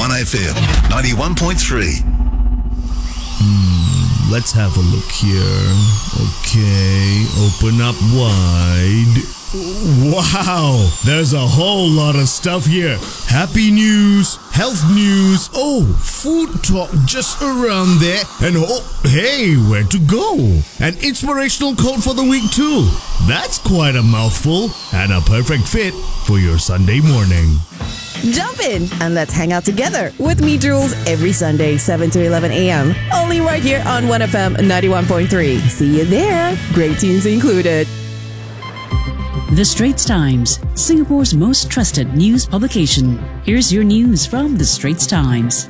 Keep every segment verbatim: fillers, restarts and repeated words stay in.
one F M ninety-one point three. Hmm, let's have a look here. Okay, open up wide. Wow, there's a whole lot of stuff here. Happy news, health news, oh, food talk just around there, and oh, hey, where to go? An inspirational quote for the week too. That's quite a mouthful and a perfect fit for your Sunday morning. Jump in and let's hang out together with me, Jules, every Sunday, seven to eleven a.m. Only right here on one F M ninety-one point three. See you there. Great tunes included. The Straits Times, Singapore's most trusted news publication. Here's your news from The Straits Times.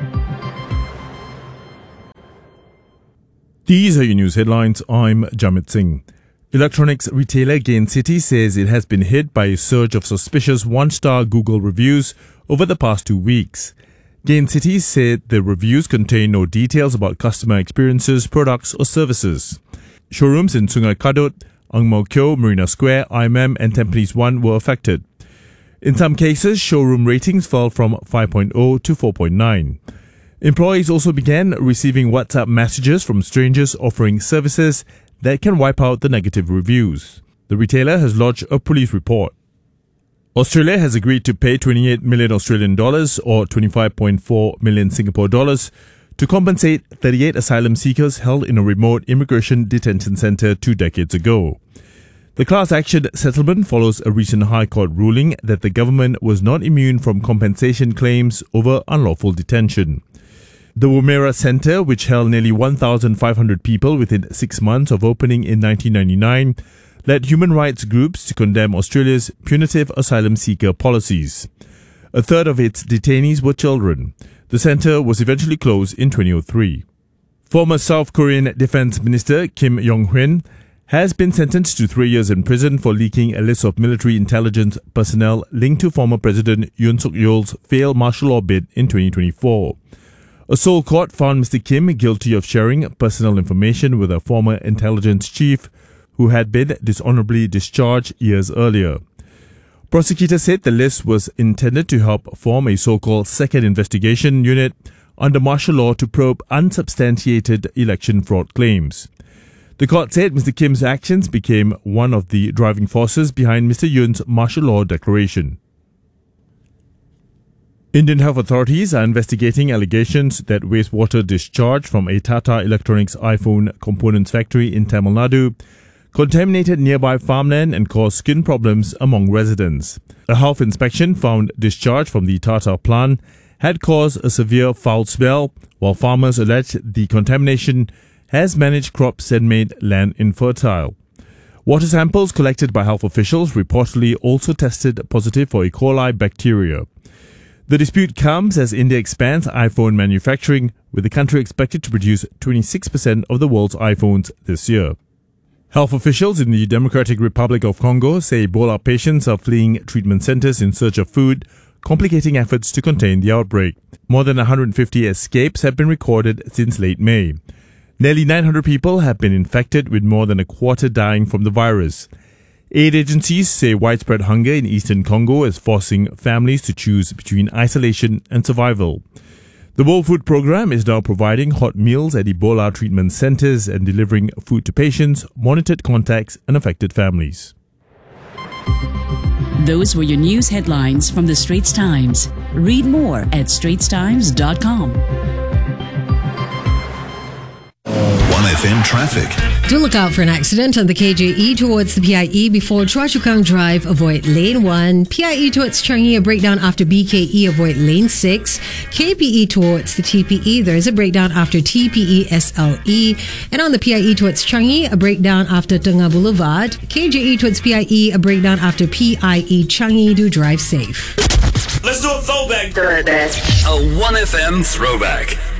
These are your news headlines. I'm Jamit Singh. Electronics retailer Gain City says it has been hit by a surge of suspicious one-star Google reviews over the past two weeks. Gain City said the reviews contain no details about customer experiences, products or services. Showrooms in Sungai Kadut, Ang Mo Kio, Marina Square, I M M and Tampines one were affected. In some cases, showroom ratings fell from five point oh to four point nine. Employees also began receiving WhatsApp messages from strangers offering services that can wipe out the negative reviews. The retailer has lodged a police report. Australia has agreed to pay twenty-eight million Australian dollars or twenty-five point four million Singapore dollars to compensate thirty-eight asylum seekers held in a remote immigration detention centre two decades ago. The class action settlement follows a recent High Court ruling that the government was not immune from compensation claims over unlawful detention. The Woomera Centre, which held nearly one thousand five hundred people within six months of opening in nineteen ninety-nine, led human rights groups to condemn Australia's punitive asylum seeker policies. A third of its detainees were children. The centre was eventually closed in twenty oh three. Former South Korean Defence Minister Kim Yong-hwin has been sentenced to three years in prison for leaking a list of military intelligence personnel linked to former President Yoon Suk-yeol's failed martial law bid in twenty twenty-four. A Seoul court found Mister Kim guilty of sharing personal information with a former intelligence chief who had been dishonorably discharged years earlier. Prosecutors said the list was intended to help form a so-called second investigation unit under martial law to probe unsubstantiated election fraud claims. The court said Mister Kim's actions became one of the driving forces behind Mister Yoon's martial law declaration. Indian health authorities are investigating allegations that wastewater discharge from a Tata Electronics iPhone components factory in Tamil Nadu contaminated nearby farmland and caused skin problems among residents. A health inspection found discharge from the Tata plant had caused a severe foul smell, while farmers alleged the contamination has managed crops and made land infertile. Water samples collected by health officials reportedly also tested positive for E. coli bacteria. The dispute comes as India expands iPhone manufacturing, with the country expected to produce twenty-six percent of the world's iPhones this year. Health officials in the Democratic Republic of Congo say Ebola patients are fleeing treatment centers in search of food, complicating efforts to contain the outbreak. More than one hundred fifty escapes have been recorded since late May. Nearly nine hundred people have been infected, with more than a quarter dying from the virus. Aid agencies say widespread hunger in eastern Congo is forcing families to choose between isolation and survival. The World Food Programme is now providing hot meals at Ebola treatment centers and delivering food to patients, monitored contacts and affected families. Those were your news headlines from The Straits Times. Read more at straits times dot com. one F M traffic. Do look out for an accident on the K J E towards the P I E before Chua Chu Kang Drive. Avoid lane one. P I E towards Changi, a breakdown after B K E. Avoid lane six. K P E towards the T P E. There is a breakdown after T P E S L E. And on the P I E towards Changi, a breakdown after Tengah Boulevard. K J E towards P I E, a breakdown after P I E Changi. Do drive safe. Let's do a throwback. A one F M throwback.